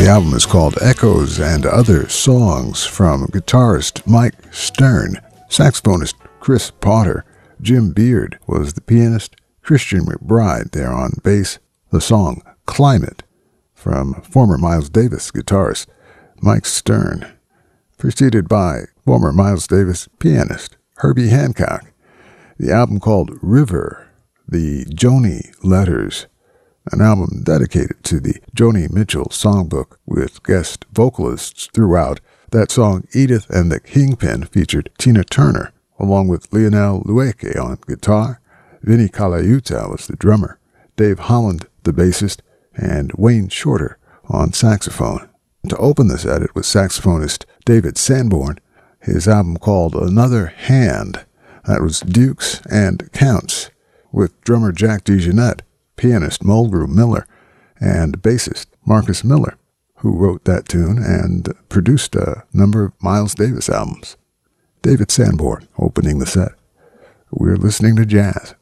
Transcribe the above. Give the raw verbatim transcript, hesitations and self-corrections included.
The album is called Echoes and Other Songs from guitarist Mike Stern, saxophonist Chris Potter. Jim Beard was the pianist, Christian McBride there on bass. The song Climate from former Miles Davis guitarist Mike Stern, preceded by former Miles Davis pianist Herbie Hancock. The album called River, the Joni Letters, an album dedicated to the Joni Mitchell songbook with guest vocalists throughout. That song, Edith and the Kingpin, featured Tina Turner, along with Lionel Lueke on guitar. Vinnie Colaiuta was the drummer, Dave Holland the bassist, and Wayne Shorter on saxophone. To open the set, it was saxophonist David Sanborn, his album called Another Hand. That was Dukes and Counts, with drummer Jack DeJohnette, pianist Mulgrew Miller, and bassist Marcus Miller, who wrote that tune and produced a number of Miles Davis albums. David Sanborn opening the set. We're listening to jazz.